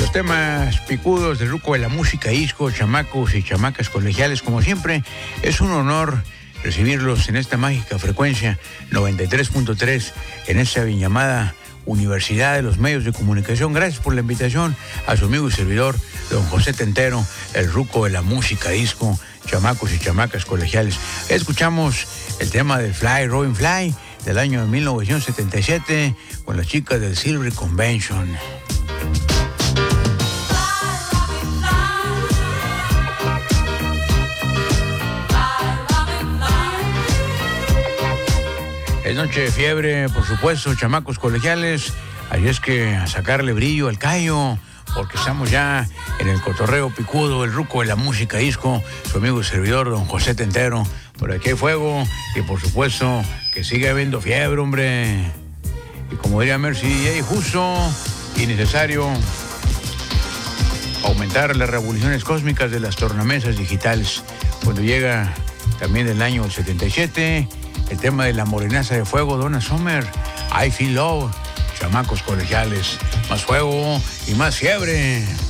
Los temas picudos del ruco de la música disco, chamacos y chamacas colegiales, como siempre, es un honor recibirlos en esta mágica frecuencia 93.3 en esta bien llamada Universidad de los Medios de Comunicación. Gracias por la invitación a su amigo y servidor, don José Tentero, el ruco de la música disco, chamacos y chamacas colegiales. Escuchamos el tema del Fly, Robin Fly, del año 1977, con las chicas del Silver Convention. Es noche de fiebre, por supuesto, chamacos colegiales. Así es que a sacarle brillo al callo, porque estamos ya en el cotorreo picudo, el ruco de la música disco, su amigo y servidor, don José Tentero. Por aquí hay fuego y, por supuesto, que sigue habiendo fiebre, hombre. Y como diría Mercy, es justo y necesario aumentar las revoluciones cósmicas de las tornamesas digitales. Cuando llega también el año 77... el tema de la morenaza de fuego, Donna Summer, I Feel Love, chamacos colegiales, más fuego y más fiebre.